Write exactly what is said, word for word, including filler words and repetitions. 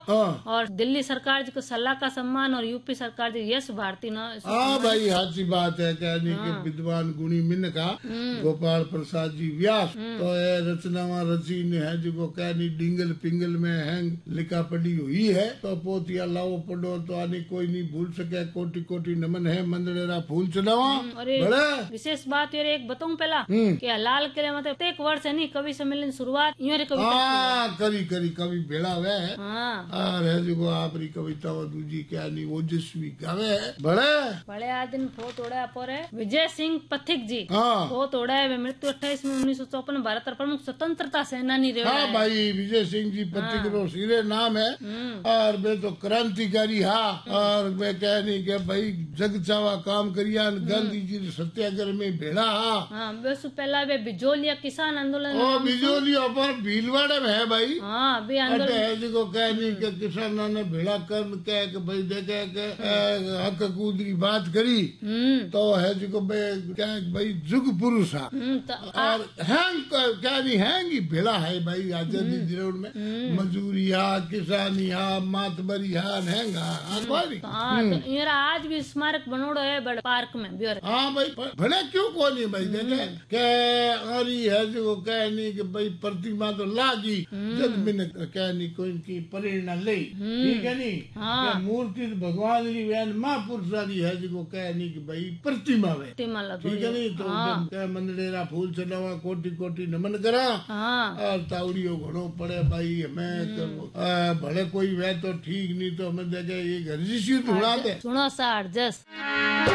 हाँ और दिल्ली सरकार जी को सलाह का सम्मान और यूपी सरकार जी यश भारती न हाँ भाई हाची बात है कहने के विद्वान गुणी मिनका गोपाल प्रसाद जी व्यास तो ये रचनावा रची ने है जो कहनी डिंगल पिंगल में हैंग लिखा पड़ी हुई है तो पोतिया लाओ पढ़ो तो आनी कोई नहीं भूल सके कोटि कोटि नमन है मंदरेरा फूल चढ़ावा और एक बड़े विशेष बात ये एक बताऊं पहला हम्म। कि लाल किले में तो एक वर्ष है नहीं कवि सम्मेलन शुरुआत यूं रे कविता हाँ करी करी कवि भेड़ा वे है हाँ और है जो आपरी कविता वो दूजी क्या नहीं ओजस्वी गावे है बड़े बड़े आ दिन फोत उड़ा पर विजय सिंह पथिक जी हाँ फोत उड़ा है मृत्यु अट्ठाईस में उन्नीस सौ चौपन में भारत प्रमुख स्वतंत्रता सेनानी रहे हाँ भाई विजय सिंह जी पथिक रो सीरे नाम है और वे तो क्रांतिकारी हा और मैं कहनी के भाई जग चावा काम करिया गांधी जी सत्याग्रह में भेड़ा हा हाँ बेसु पहला वे बिजोलिया किसान आंदोलन ओ बिजोलिया पर भीलवाड़े में है भाई हाँ भी अटे आंदोलन है जी को कहनी के किसानों ने भेड़ा कर कह के भाई देखे के अ, हक कूद की बात करी हम्म तो है जी को क्या भाई जुग पुरुष हा हम्म, तो आ- और हैंग क्या नहीं हैंग ही भेड़ा है भाई आजादी दिलों में मजूरिया किसानिया मातबरिया हैंग हाँ तो ये आज भी स्मारक बनोड़ो है बड़े पार्क में ब्योर हाँ भाई भले क्यों को नहीं भाई देखे के अरी है जो कहनी कि भाई प्रतिमा तो लागी जब मैंने कहनी को इनकी प्रेरणा ले ठीक है नहीं हाँ। के मूर्ति तो भगवान की वैन महापुरुषारी है जो कहनी कि भाई प्रतिमा वे तिमा लगो ठीक है नहीं तो जब के मंदिरेरा फूल चढ़ावा कोटि कोटि नमन करा हाँ और तावड़ियों घड़ो पड़े भाई हमें तो आ, भले कोई वे तो ठीक नहीं तो हमें देखे ये घर जी सी उड़ा दे सुनो सार जस